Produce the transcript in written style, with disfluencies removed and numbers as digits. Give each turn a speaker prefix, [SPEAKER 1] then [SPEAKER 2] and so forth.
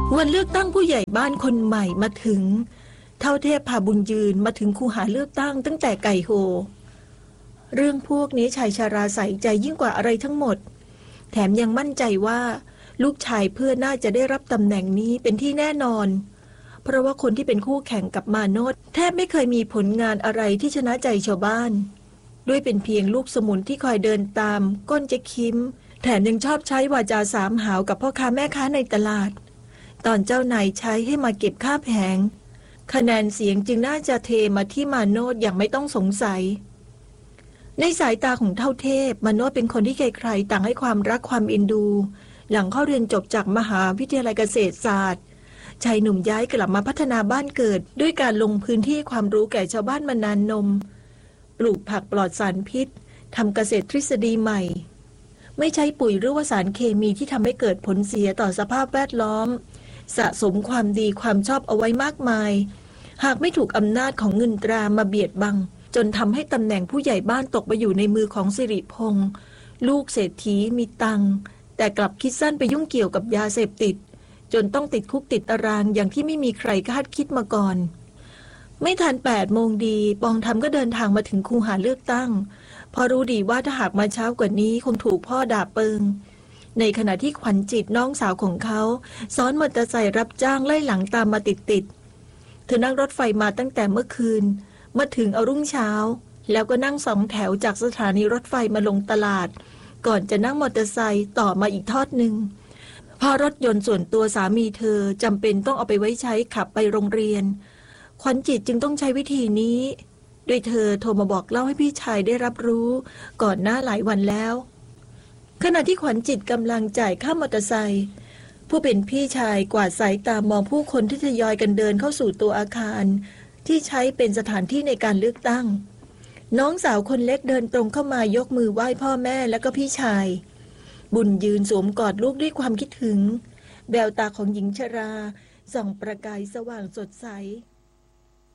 [SPEAKER 1] วันเลือกตั้งผู้ใหญ่บ้านคนใหม่มาถึงเท่าเทพพาบุญยืนมาถึงคูหาเลือกตั้งตั้งแต่ไก่โฮเรื่องพวกนี้ชายชาราใส่ใจยิ่งกว่าอะไรทั้งหมดแถมยังมั่นใจว่าลูกชายเพื่อนน่าจะได้รับตำแหน่งนี้เป็นที่แน่นอนเพราะว่าคนที่เป็นคู่แข่งกับมาโนดแทบไม่เคยมีผลงานอะไรที่ชนะใจชาวบ้านด้วยเป็นเพียงลูกสมุนที่คอยเดินตามก้นเจ๊คิมแถมยังชอบใช้วาจาสามหาวกับพ่อค้าแม่ค้าในตลาดตอนเจ้านายใช้ให้มาเก็บค่าแผงคะแนนเสียงจึงน่าจะเทมาที่มาโนดอย่างไม่ต้องสงสัยในสายตาของเท่าเทพมาโนดเป็นคนที่ใครๆต่างให้ความรักความเอ็นดูหลังเข้าเรียนจบจากมหาวิทยาลัยเกษตรศาสตร์ชายหนุ่มย้ายกลับมาพัฒนาบ้านเกิดด้วยการลงพื้นที่ความรู้แก่ชาวบ้านมานานนมปลูกผักปลอดสารพิษทำเกษตรทฤษฎีใหม่ไม่ใช้ปุ๋ยหรือว่าสารเคมีที่ทำให้เกิดผลเสียต่อสภาพแวดล้อมสะสมความดีความชอบเอาไว้มากมายหากไม่ถูกอำนาจของเงินตรามาเบียดบังจนทำให้ตำแหน่งผู้ใหญ่บ้านตกไปอยู่ในมือของสิริพงษ์ลูกเศรษฐีมีตังค์แต่กลับคิดสั้นไปยุ่งเกี่ยวกับยาเสพติดจนต้องติดคุกติดตารางอย่างที่ไม่มีใครคาดคิดมาก่อนไม่ทัน8 โมงดีปองธรรมก็เดินทางมาถึงคูหาเลือกตั้งพอรู้ดีว่าถ้าหากมาเช้ากว่านี้คงถูกพ่อด่าเปิงในขณะที่ขวัญจิตน้องสาวของเขาซ้อนมอเตอร์ไซค์รับจ้างไล่หลังตามมาติดเธอนั่งรถไฟมาตั้งแต่เมื่อคืนมาถึงเอารุ่งเช้าแล้วก็นั่ง2 แถวจากสถานีรถไฟมาลงตลาดก่อนจะนั่งมอเตอร์ไซค์ต่อมาอีกทอดหนึ่งพอรถยนต์ส่วนตัวสามีเธอจำเป็นต้องเอาไปไว้ใช้ขับไปโรงเรียนขวัญจิตจึงต้องใช้วิธีนี้โดยเธอโทรมาบอกเล่าให้พี่ชายได้รับรู้ก่อนหน้าหลายวันแล้วขณะที่ขวัญจิตกำลังจ่ายค่ามอเตอร์ไซค์ผู้เป็นพี่ชายกวาดสายตามองผู้คนที่ทยอยกันเดินเข้าสู่ตัวอาคารที่ใช้เป็นสถานที่ในการเลือกตั้งน้องสาวคนเล็กเดินตรงเข้ามายกมือไหว้พ่อแม่และก็พี่ชายบุญยืนสวมกอดลูกด้วยความคิดถึงแววตาของหญิงชราส่องประกายสว่างสดใส